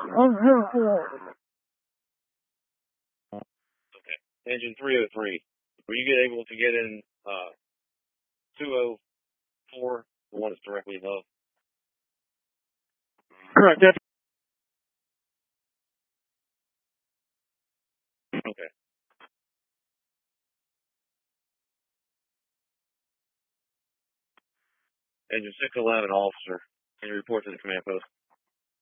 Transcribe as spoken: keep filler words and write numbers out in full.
Okay. Engine three oh three. Were you get able to get in uh, two oh four, the one that's directly above? Correct. That's Okay. Engine six eleven, officer. Can you report to the command post?